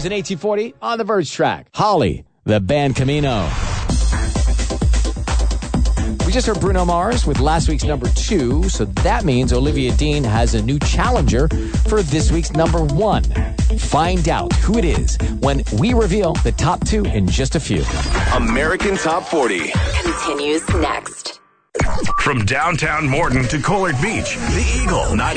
Mars in 1840 on the Verge track. Holly, the band Camino. We just heard Bruno Mars with last week's number 2, so that means Olivia Dean has a new challenger for this week's number 1. Find out who it is when we reveal the top 2 in just a few. American Top 40 continues next. From downtown Morton to Collard Beach, the Eagle